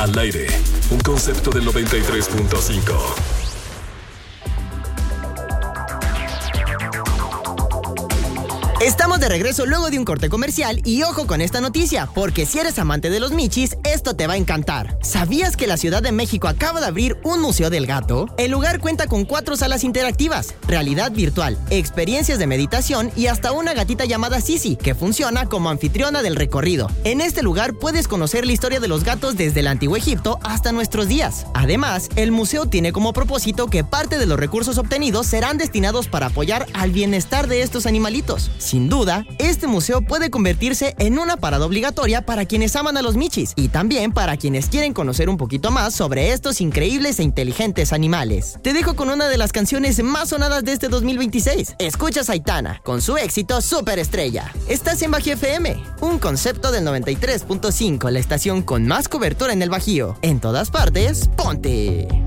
Al aire, un concepto del 93.5. Estamos de regreso luego de un corte comercial y ojo con esta noticia, porque si eres amante de los michis, esto te va a encantar. ¿Sabías que la Ciudad de México acaba de abrir un museo del gato? El lugar cuenta con 4 salas interactivas, realidad virtual, experiencias de meditación y hasta una gatita llamada Sisi, que funciona como anfitriona del recorrido. En este lugar puedes conocer la historia de los gatos desde el Antiguo Egipto hasta nuestros días. Además, el museo tiene como propósito que parte de los recursos obtenidos serán destinados para apoyar al bienestar de estos animalitos. Sin duda, este museo puede convertirse en una parada obligatoria para quienes aman a los michis y también para quienes quieren conocer un poquito más sobre estos increíbles e inteligentes animales. Te dejo con una de las canciones más sonadas de este 2026. Escuchas a Aitana con su éxito Superestrella. Estás en Bajío FM, un concepto del 93.5, la estación con más cobertura en el Bajío. En todas partes, ponte.